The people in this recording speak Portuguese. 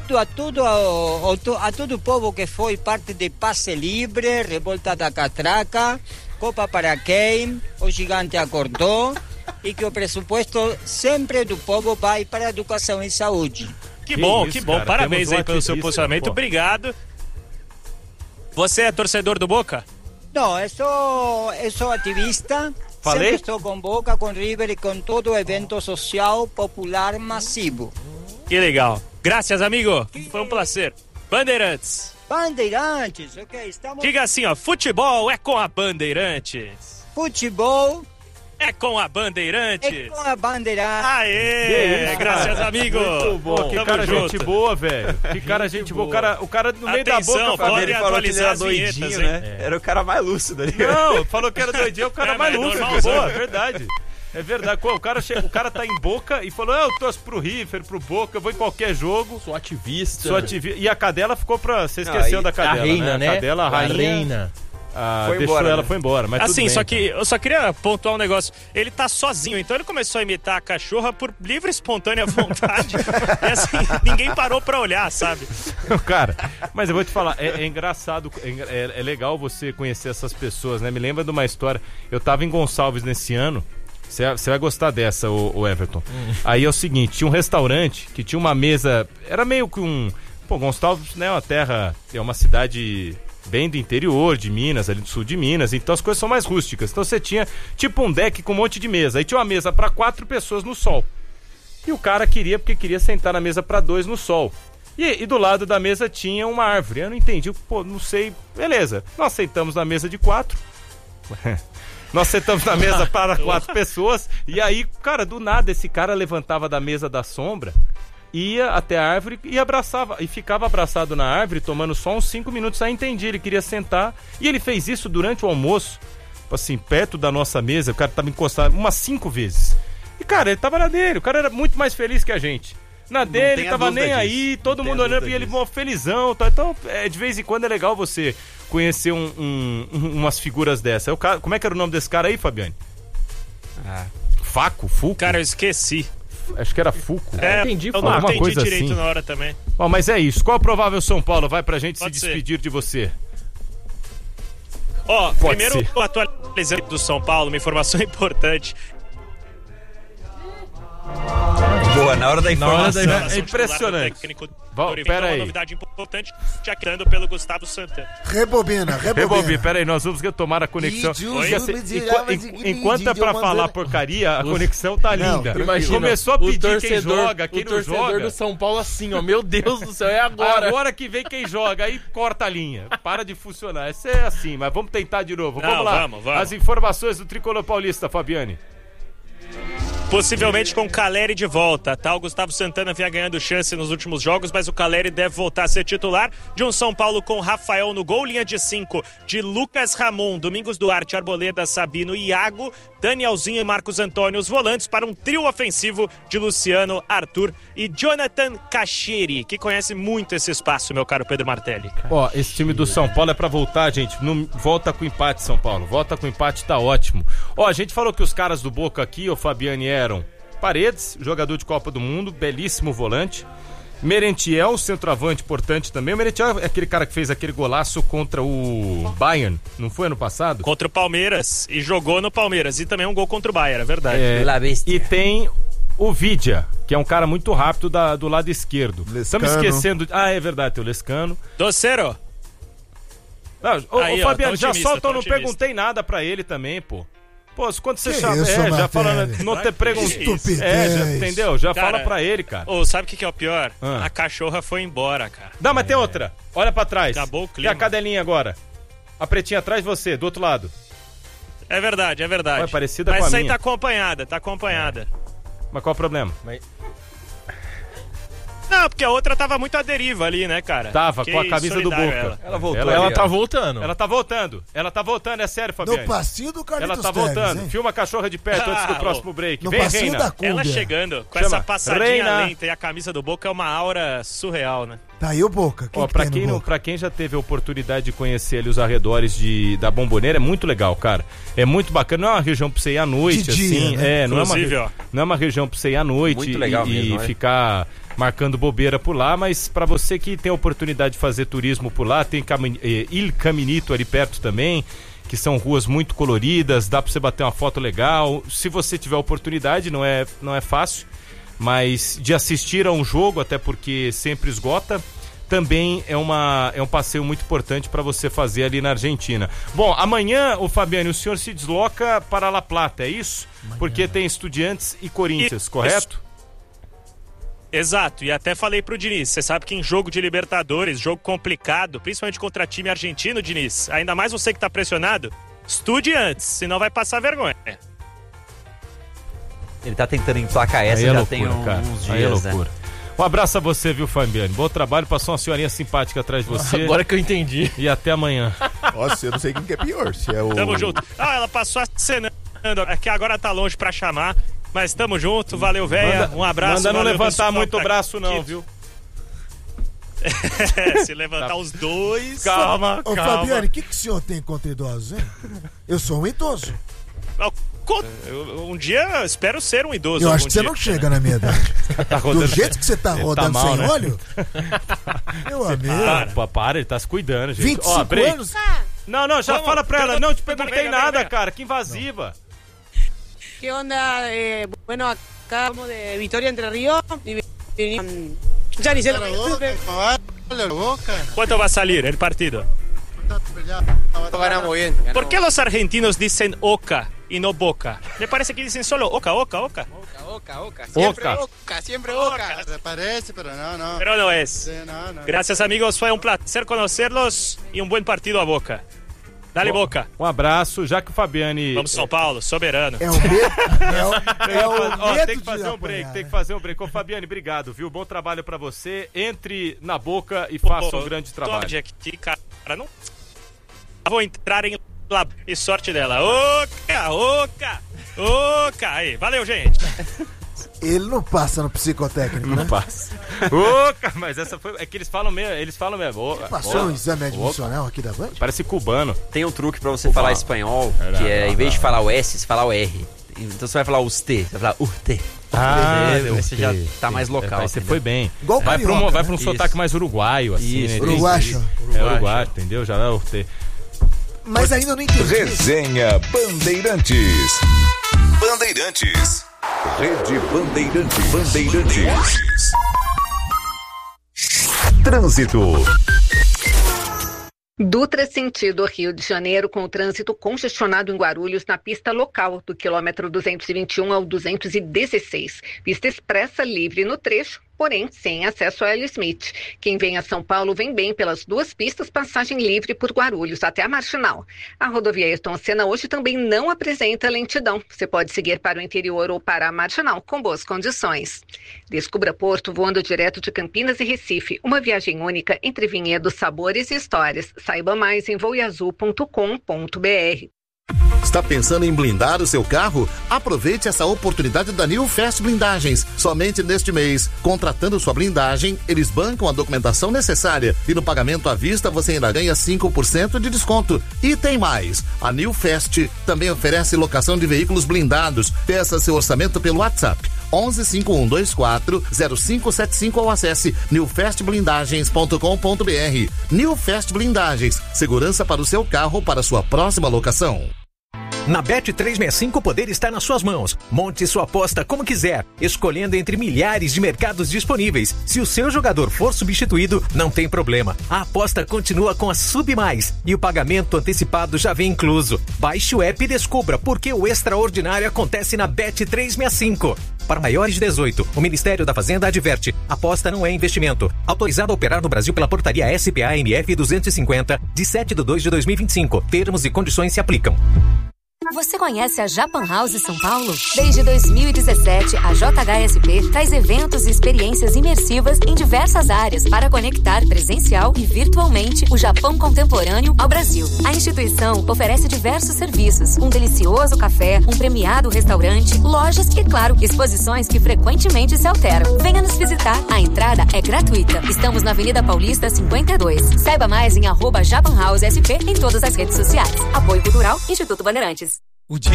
a todo o povo que foi parte de Passe Livre, Revolta da Catraca, Copa para quem, o gigante acordou, e que o pressuposto sempre do povo vai para a educação e saúde. Que bom. Parabéns aí pelo seu posicionamento. Obrigado. Você é torcedor do Boca? Não, eu sou ativista. Falei? Sempre estou com Boca, com River e com todo evento social, popular, massivo. Que legal. Graças, amigo. Foi um prazer. Bandeirantes, ok, estamos... Diga assim, ó, futebol é com a Bandeirantes. Futebol é com a Bandeirantes. é com a Bandeirantes. Aê, graças, amigo. Muito bom. Que cara junto. gente boa, velho. Que cara gente boa. O cara no meio da boca... Pode Ele falou que ele era atualizar as vinhetas, doidinho, hein? né? Era o cara mais lúcido ali. Não, falou que era doidinho, o cara É, mais mas lúcido. normalzão. Boa, verdade. É verdade. O cara tá em Boca e falou, eu torço pro River, pro Boca, eu vou em qualquer jogo. Sou ativista. E a cadela ficou pra... Você esqueceu da cadela, a reina, né? A cadela, a rainha. Foi deixou embora, ela, né? foi embora, mas Assim, tudo bem, só que eu só queria pontuar um negócio. Ele tá sozinho, então ele começou a imitar a cachorra por livre e espontânea vontade. E assim, ninguém parou pra olhar, sabe? Cara, mas eu vou te falar, é engraçado, é legal você conhecer essas pessoas, né? Me lembra de uma história, eu tava em Gonçalves nesse ano, você vai gostar dessa, o Everton. Aí é o seguinte, tinha um restaurante que tinha uma mesa, era meio que Gonçalves, né, uma terra, é uma cidade bem do interior de Minas, ali do sul de Minas, então as coisas são mais rústicas. Então você tinha tipo um deck com um monte de mesa, aí tinha uma mesa para 4 pessoas no sol. E o cara porque queria sentar na mesa para 2 no sol. E do lado da mesa tinha uma árvore. Eu não entendi, não sei. Beleza, nós sentamos na mesa de 4. Nós sentamos na mesa para 4 pessoas. E aí, cara, do nada, esse cara levantava da mesa da sombra, ia até a árvore e abraçava. E ficava abraçado na árvore, tomando só uns 5 minutos. Aí entendi, ele queria sentar. E ele fez isso durante o almoço, assim, perto da nossa mesa. O cara tava encostado umas 5 vezes. E, cara, ele tava na dele. O cara era muito mais feliz que a gente. Na dele, tava nem aí, todo mundo olhando e ele felizão, tá? Então, de vez em quando é legal você conhecer umas figuras dessa. Como é que era o nome desse cara aí, Fabiane? Fuco? Cara, eu esqueci. Acho que era Fuco. Entendi, eu não entendi direito assim. Na hora também. Bom, mas é isso. Qual o provável São Paulo vai pra gente Pode se despedir de você? Primeiro, atualizando do São Paulo, uma informação importante. Boa, na hora da informação. É impressionante. Pera aí. Novidade importante, chequeando pelo Gustavo Santana. Rebobina. Pera aí, nós vamos retomar a conexão. Enquanto é pra falar porcaria, a conexão tá linda. Imagina, começou a pedir quem joga, quem não joga. O torcedor do São Paulo assim, ó, meu Deus do céu, é agora. Agora que vem quem joga, aí corta a linha. Para de funcionar. Isso é assim, mas vamos tentar de novo. Vamos lá. Vamos. As informações do Tricolor Paulista, Fabiane. Possivelmente com o Caleri de volta, tá? O Gustavo Santana vinha ganhando chance nos últimos jogos, mas o Caleri deve voltar a ser titular. De um São Paulo com Rafael no gol, linha de 5 de Lucas Ramon, Domingos Duarte, Arboleda, Sabino, Iago, Danielzinho e Marcos Antônio, os volantes para um trio ofensivo de Luciano, Arthur e Jonathan Cacheri, que conhece muito esse espaço, meu caro Pedro Martelli. Esse time do São Paulo é pra voltar, gente. Não volta com empate, São Paulo. Volta com empate, tá ótimo. A gente falou que os caras do Boca aqui, o Fabiane, eram Paredes, jogador de Copa do Mundo, belíssimo volante. Merentiel, centroavante importante também. O Merentiel é aquele cara que fez aquele golaço contra o Bayern, não foi ano passado? Contra o Palmeiras, e jogou no Palmeiras. E também um gol contra o Bayern, é verdade. E tem o Vidia, que é um cara muito rápido do lado esquerdo. Estamos esquecendo... é verdade, tem o Lescano. Doceiro. Ô Fabiano, já solta, eu não otimista. Perguntei nada pra ele também, pô. Quando você chama... Isso, já falando, não ter perguntado. Entendeu? Já fala pra ele, cara. Sabe o que é o pior? A cachorra foi embora, cara. Não, mas tem outra. Olha pra trás. Acabou o clima. E a cadelinha agora? A pretinha atrás de você, do outro lado. É verdade. É parecida mas com a minha. Mas essa aí tá acompanhada. Mas qual o problema? Não, porque a outra tava muito à deriva ali, né, cara? Tava, com a camisa do Boca. Ela voltou. Ela tá voltando. Ela tá voltando, é sério, Fabiano. No passinho do Carlitos Ela tá voltando. Teles, hein? Filma a cachorra de perto antes do próximo break. No Vem, passinho Reina. da Cúmbia. Ela chegando com Chama essa passadinha Reina. lenta e a camisa do Boca é uma aura surreal, né? Tá aí o Boca. Pra quem já teve a oportunidade de conhecer ali os arredores da Bomboneira, é muito legal, cara. É muito bacana. Não é uma região pra você ir à noite, de dia, assim. né? Não é uma região pra você ir à noite Muito legal e mesmo, ficar marcando bobeira por lá, mas para você que tem a oportunidade de fazer turismo por lá, tem Il Caminito ali perto também, que são ruas muito coloridas, dá para você bater uma foto legal. Se você tiver oportunidade, não é fácil, mas de assistir a um jogo, até porque sempre esgota, também é um passeio muito importante para você fazer ali na Argentina. Bom, amanhã, o Fabiano, o senhor se desloca para La Plata, é isso? Amanhã. Porque tem Estudiantes e Corinthians, correto? Exato, e até falei pro Diniz, você sabe que em jogo de Libertadores, jogo complicado, principalmente contra time argentino, Diniz, ainda mais você que tá pressionado, estude antes, senão vai passar vergonha. Ele tá tentando emplacar essa, já loucura, tem uns dias, aí é loucura. Né? Um abraço a você, viu, Fabiano? Bom trabalho, passou uma senhorinha simpática atrás de você. Agora que eu entendi. E até amanhã. Nossa, eu não sei quem que é pior, se é o... Tamo junto. Ela passou acenando, aqui agora tá longe pra chamar, mas tamo junto, valeu, véia, um abraço. Manda não levantar muito o braço não, viu? Se levantar os dois... Calma. Fabiano, o que o senhor tem contra idosos, hein? Eu sou um idoso. Um dia eu espero ser um idoso. Eu acho que você não chega na minha idade. Do jeito que você tá rodando mal, sem né? óleo? Meu amigo. Para, ele tá se cuidando, gente. 25 anos? Não, já fala pra ela. Não te perguntei nada, cara. Que invasiva. ¿Qué onda? Bueno, acá estamos de Victoria Entre Ríos. Ya ni sé lo ¿Cuánto va a salir el partido? Ganamos bien. ¿Por qué los argentinos dicen Oca y no Boca? Me parece que dicen solo Oca. Oca. Siempre Oca. Se parece, pero no. Pero no es. Sí, no. Gracias, amigos. Fue un placer conocerlos y un buen partido a Boca. Dale, Boca. Um abraço, já que o Fabiani... Vamos, São Paulo, soberano. É o medo tem que fazer um break. Ô, Fabiani, obrigado, viu? Bom trabalho pra você. Entre na Boca e faça um grande trabalho. Aqui, cara, não... Vou entrar em lá e sorte dela. Oca. Aí, valeu, gente. Ele não passa no psicotécnico, não né? Não passa. Oca, mas essa foi... É que eles falam mesmo. Passou um exame admissional aqui da Band? Parece cubano. Tem um truque pra você falar espanhol, que é, em vez de falar o S, você fala o R. Então você vai falar os T, você vai falar urte. Você já tá mais local. Você foi bem. Igual vai pra um sotaque mais uruguaio, assim, isso, né? Uruguaio. É uruguaio, entendeu? Já é urte. Mas ainda não entendi. Resenha Bandeirantes. Rede Bandeirantes. Trânsito. Dutra sentido Rio de Janeiro, com o trânsito congestionado em Guarulhos na pista local do quilômetro 221 ao 216. Pista expressa livre no trecho, porém sem acesso a Hélio Smith. Quem vem a São Paulo vem bem pelas duas pistas, passagem livre por Guarulhos até a Marginal. A rodovia Ayrton Senna hoje também não apresenta lentidão. Você pode seguir para o interior ou para a Marginal com boas condições. Descubra Porto voando direto de Campinas e Recife. Uma viagem única entre vinhedos, sabores e histórias. Saiba mais em voiazul.com.br. Está pensando em blindar o seu carro? Aproveite essa oportunidade da New Fast Blindagens. Somente neste mês, contratando sua blindagem, eles bancam a documentação necessária e no pagamento à vista você ainda ganha 5% de desconto. E tem mais, a New Fast também oferece locação de veículos blindados. Peça seu orçamento pelo WhatsApp 11 5124 0575 ou acesse newfastblindagens.com.br. New Fast Blindagens, segurança para o seu carro para sua próxima locação. Na Bet365 o poder está nas suas mãos. Monte sua aposta como quiser, escolhendo entre milhares de mercados disponíveis. Se o seu jogador for substituído, não tem problema. A aposta continua com a Sub Mais e o pagamento antecipado já vem incluso. Baixe o app e descubra por que o extraordinário acontece na Bet365. Para maiores de 18, o Ministério da Fazenda adverte: aposta não é investimento. Autorizado a operar no Brasil pela portaria SPA-MF 250, de 7/2/2025. Termos e condições se aplicam. Você conhece a Japan House São Paulo? Desde 2017, a JHSP traz eventos e experiências imersivas em diversas áreas para conectar presencial e virtualmente o Japão contemporâneo ao Brasil. A instituição oferece diversos serviços, um delicioso café, um premiado restaurante, lojas e, claro, exposições que frequentemente se alteram. Venha nos visitar. A entrada é gratuita. Estamos na Avenida Paulista 52. Saiba mais em @JapanHouseSP em todas as redes sociais. Apoio Cultural, Instituto Bandeirantes. O dia